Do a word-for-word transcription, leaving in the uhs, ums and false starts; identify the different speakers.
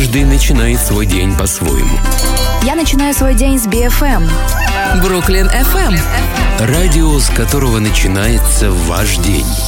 Speaker 1: Каждый начинает свой день по-своему.
Speaker 2: Я начинаю свой день с би эф эм.
Speaker 3: Бруклин эф эм.
Speaker 1: Радио, с которого начинается ваш день.